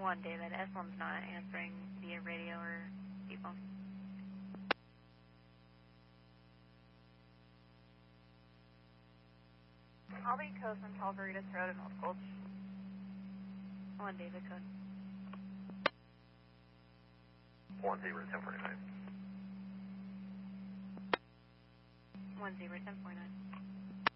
1, David. S1's not answering via radio or phone. I'll be coast on Calvaritas Road in North Gulch. 1, David, code. 1, 0, 1049. 1, 0, 1049.